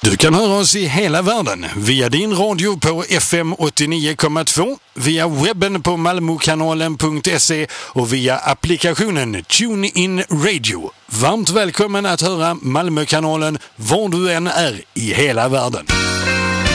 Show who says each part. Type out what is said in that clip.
Speaker 1: Du kan höra oss i hela världen via din radio på FM 89,2, via webben på malmokanalen.se och via applikationen TuneIn Radio. Varmt välkommen att höra Malmökanalen var du än är i hela världen.